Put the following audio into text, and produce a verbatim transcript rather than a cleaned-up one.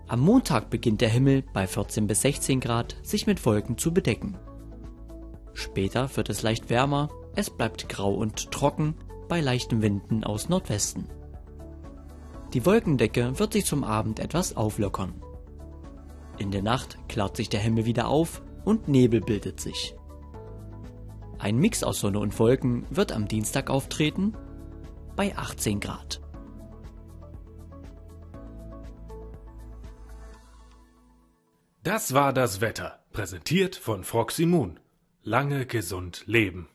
Am Montag beginnt der Himmel bei vierzehn bis sechzehn Grad sich mit Wolken zu bedecken. Später wird es leicht wärmer, es bleibt grau und trocken bei leichten Winden aus Nordwesten. Die Wolkendecke wird sich zum Abend etwas auflockern. In der Nacht klart sich der Himmel wieder auf und Nebel bildet sich. Ein Mix aus Sonne und Wolken wird am Dienstag auftreten bei achtzehn Grad. Das war das Wetter, präsentiert von Froxy Moon. Lange gesund leben.